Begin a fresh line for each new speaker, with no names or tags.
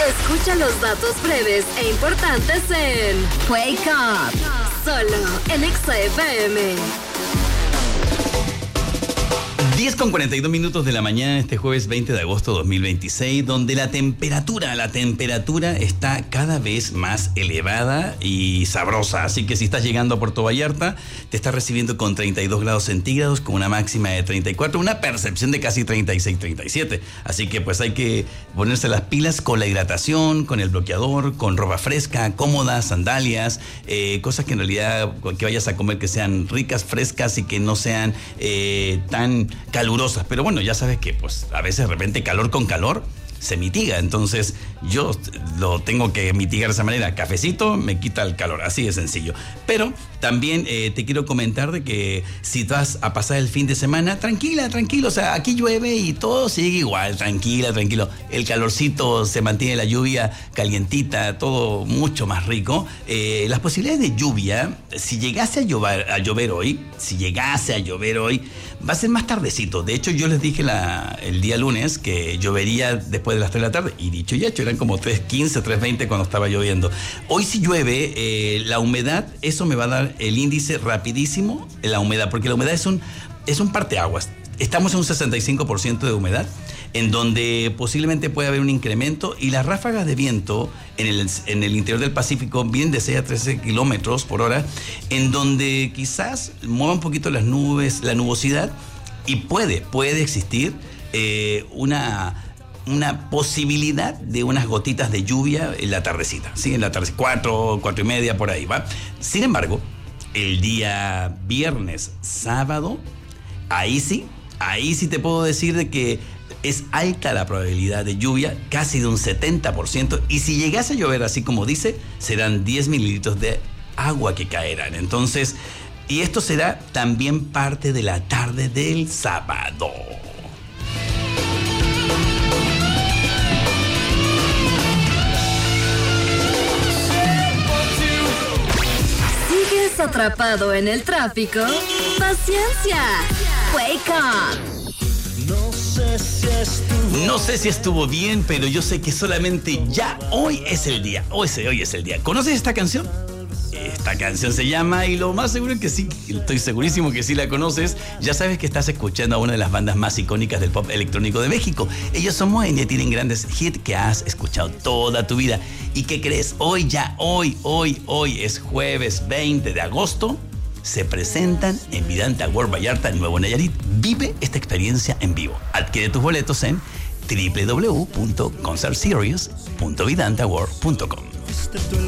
Escucha los datos breves e importantes en Wake Up, solo en Exa FM.
10:42 de la mañana, este jueves 20 de agosto de 2026, donde la temperatura está cada vez más elevada y sabrosa. Así que si estás llegando a Puerto Vallarta, te estás recibiendo con 32 grados centígrados, con una máxima de 34, una percepción de casi 36, 37. Así que pues hay que ponerse las pilas con la hidratación, con el bloqueador, con ropa fresca, cómoda, sandalias, cosas que en realidad que vayas a comer que sean ricas, frescas y que no sean tan calurosas. Pero bueno, ya sabes que pues a veces de repente calor con calor se mitiga, entonces yo lo tengo que mitigar de esa manera. Cafecito me quita el calor, así de sencillo. Pero también te quiero comentar de que si vas a pasar el fin de semana, tranquilo, o sea, aquí llueve y todo sigue igual, tranquilo. El calorcito se mantiene, la lluvia calientita, todo mucho más rico. Las posibilidades de lluvia, si llegase a llover hoy, va a ser más tardecito. De hecho, yo les dije el día lunes que llovería después de las 3 de la tarde. Y dicho y hecho, eran como 3:15, 3:20 cuando estaba lloviendo. Hoy si llueve, la humedad, eso me va a dar el índice rapidísimo, la humedad, porque la humedad es un parteaguas. Estamos en un 65% de humedad, en donde posiblemente puede haber un incremento, y las ráfagas de viento en el interior del Pacífico vienen de 6 a 13 kilómetros por hora, en donde quizás mueva un poquito las nubes, la nubosidad, y puede existir una posibilidad de unas gotitas de lluvia en la tardecita, ¿sí? En la tarde, 4:30 por ahí, ¿va? Sin embargo, el día viernes, sábado, ahí sí te puedo decir de que es alta la probabilidad de lluvia, casi de un 70%, y si llegase a llover así como dice, serán 10 mililitros de agua que caerán. Entonces, y esto será también parte de la tarde del sábado.
¿Sigues atrapado en el tráfico? ¡Paciencia! Wake Up.
No sé si estuvo bien, pero yo sé que solamente ya hoy es el día. Hoy es el día. ¿Conoces esta canción? Esta canción se llama, y lo más seguro es que sí, estoy segurísimo que sí la conoces. Ya sabes que estás escuchando a una de las bandas más icónicas del pop electrónico de México. Ellos son Moenia, tienen grandes hits que has escuchado toda tu vida. ¿Y qué crees? Hoy es jueves 20 de agosto. Se presentan en Vidanta World Vallarta, en Nuevo Nayarit. Vive esta experiencia en vivo. Adquiere tus boletos en www.concertseries.vidantaworld.com.